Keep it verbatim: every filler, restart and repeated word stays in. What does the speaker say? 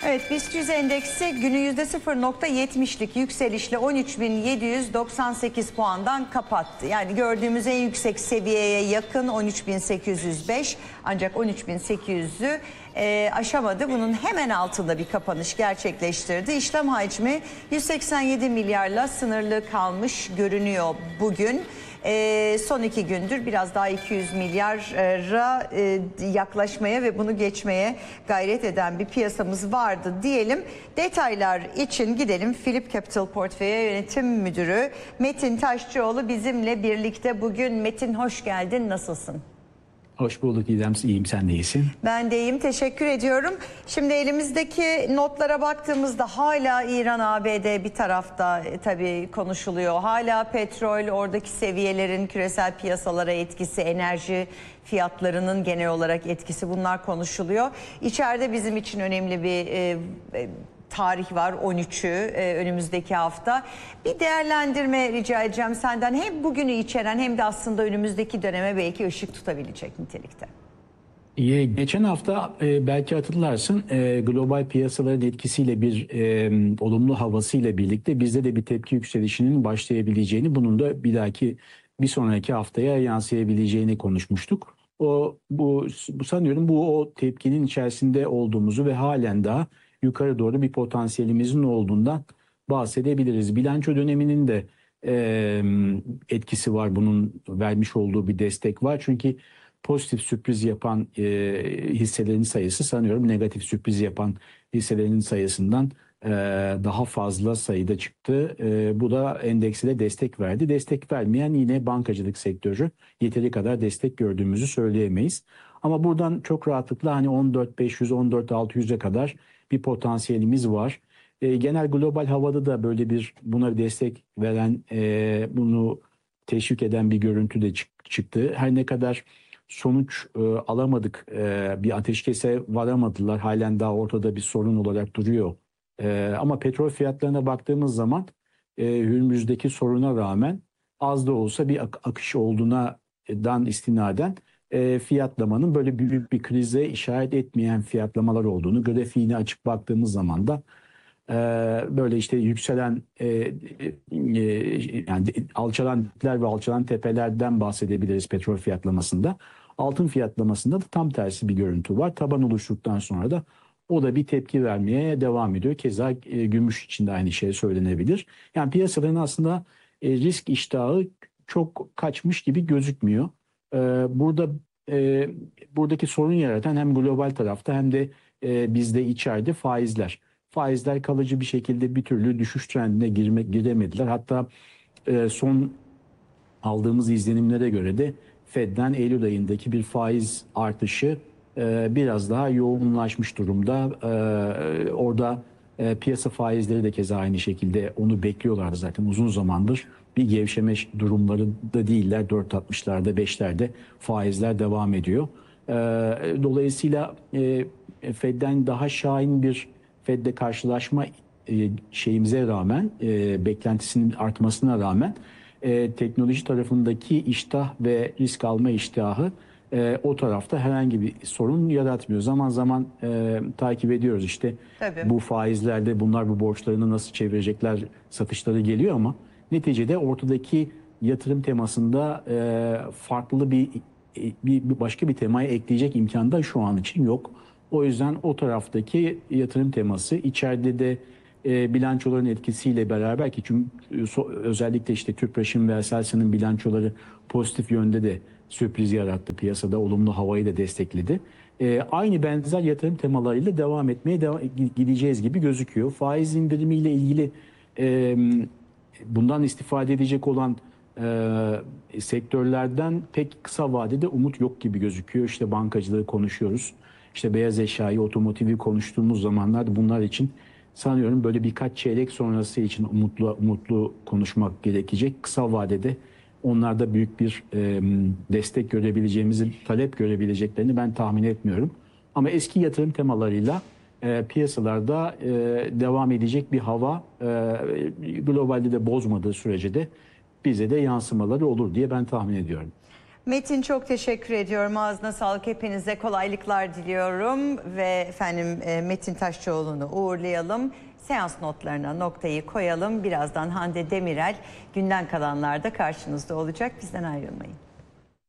Evet, BIST yüz endeksi günü yüzde sıfır nokta yetmişlik yükselişle on üç bin yedi yüz doksan sekiz puandan kapattı. Yani gördüğümüz en yüksek seviyeye yakın on üç bin sekiz yüz beş, ancak on üç bin sekiz yüzü e, aşamadı. Bunun hemen altında bir kapanış gerçekleştirdi. İşlem hacmi yüz seksen yedi milyarla sınırlı kalmış görünüyor bugün. Ee, son iki gündür biraz daha iki yüz milyara e, yaklaşmaya ve bunu geçmeye gayret eden bir piyasamız vardı diyelim. Detaylar için gidelim. Phillip Capital Portföy Yönetim Müdürü Metin Taşçıoğlu bizimle birlikte bugün. Metin, hoş geldin, nasılsın? Hoş bulduk İrem, iyiyim, sen de iyisin. Ben de iyiyim, teşekkür ediyorum. Şimdi elimizdeki notlara baktığımızda hala İran A B D bir tarafta e, tabii konuşuluyor. Hala petrol, oradaki seviyelerin küresel piyasalara etkisi, enerji fiyatlarının genel olarak etkisi, bunlar konuşuluyor. İçeride bizim için önemli bir e, e, tarih var, on üçü e, önümüzdeki hafta. Bir değerlendirme rica edeceğim senden. Hem bugünü içeren hem de aslında önümüzdeki döneme belki ışık tutabilecek nitelikte. Geçen hafta e, belki hatırlarsın, e, global piyasaların etkisiyle bir e, olumlu havasıyla birlikte bizde de bir tepki yükselişinin başlayabileceğini, bunun da bir dahaki bir sonraki haftaya yansıyabileceğini konuşmuştuk. O bu, bu sanıyorum bu o tepkinin içerisinde olduğumuzu ve halen daha yukarı doğru bir potansiyelimizin olduğundan bahsedebiliriz. Bilanço döneminin de e, etkisi var, bunun vermiş olduğu bir destek var. Çünkü pozitif sürpriz yapan e, hisselerin sayısı sanıyorum negatif sürpriz yapan hisselerin sayısından e, daha fazla sayıda çıktı. E, bu da endekse de destek verdi. Destek vermeyen yine bankacılık sektörü, yeteri kadar destek gördüğümüzü söyleyemeyiz. Ama buradan çok rahatlıkla hani on dört bin beş yüz, on dört bin altı yüze kadar bir potansiyelimiz var. E, genel global havada da böyle bir buna destek veren, e, bunu teşvik eden bir görüntü de çık, çıktı. Her ne kadar sonuç e, alamadık, e, bir ateşkese varamadılar, halen daha ortada bir sorun olarak duruyor. E, ama petrol fiyatlarına baktığımız zaman e, Hürmüz'deki soruna rağmen az da olsa bir ak akış olduğuna dan istinaden e, fiyatlamanın böyle büyük bir krize işaret etmeyen fiyatlamalar olduğunu, grafiğine açıp baktığımız zaman da e, böyle işte yükselen e, e, yani alçalan dipler ve alçalan tepelerden bahsedebiliriz petrol fiyatlamasında. Altın fiyatlamasında da tam tersi bir görüntü var. Taban oluştuktan sonra da o da bir tepki vermeye devam ediyor. Keza e, gümüş için de aynı şey söylenebilir. Yani piyasaların aslında e, risk iştahı çok kaçmış gibi gözükmüyor. E, burada e, buradaki sorun yaratan hem global tarafta hem de e, bizde içeride faizler. Faizler kalıcı bir şekilde bir türlü düşüş trendine girmek giremediler. Hatta e, son aldığımız izlenimlere göre de Fed'den Eylül ayındaki bir faiz artışı e, biraz daha yoğunlaşmış durumda. E, orada e, piyasa faizleri de keza aynı şekilde onu bekliyorlardı zaten uzun zamandır. Bir gevşeme durumları da değiller. dört nokta altmışlarda, beşlerde faizler devam ediyor. E, dolayısıyla e, Fed'den daha şahin bir Fed'le karşılaşma e, şeyimize rağmen, e, beklentisinin artmasına rağmen e, teknoloji tarafındaki iştah ve risk alma iştahı e, o tarafta herhangi bir sorun yaratmıyor. Zaman zaman e, takip ediyoruz işte. Tabii. Bu faizlerde bunlar bu borçlarını nasıl çevirecekler satışları geliyor ama neticede ortadaki yatırım temasında e, farklı bir, bir, bir başka bir temaya ekleyecek imkan da şu an için yok. O yüzden o taraftaki yatırım teması içeride de e, bilançoların etkisiyle beraber ki çünkü so, özellikle işte Tüpraş'ın ve Aselsan'ın bilançoları pozitif yönde de sürpriz yarattı. Piyasada olumlu havayı da destekledi. E, aynı benzer yatırım temalarıyla devam etmeye devam, gideceğiz gibi gözüküyor. Faiz indirimiyle ilgili e, bundan istifade edecek olan e, sektörlerden pek kısa vadede umut yok gibi gözüküyor. İşte bankacılığı konuşuyoruz. İşte beyaz eşyayı, otomotivi konuştuğumuz zamanlarda bunlar için sanıyorum böyle birkaç çeyrek sonrası için umutlu umutlu konuşmak gerekecek. Kısa vadede onlarda büyük bir e, destek görebileceğimizi, talep görebileceklerini ben tahmin etmiyorum. Ama eski yatırım temalarıyla e, piyasalarda e, devam edecek bir hava e, globalde de bozmadığı sürece de bize de yansımaları olur diye ben tahmin ediyorum. Metin, çok teşekkür ediyorum. Ağzına sağlık. Hepinize kolaylıklar diliyorum. Ve efendim e, Metin Taşçıoğlu'nu uğurlayalım. Seans notlarına noktayı koyalım. Birazdan Hande Demirel günden kalanlarda karşınızda olacak. Bizden ayrılmayın.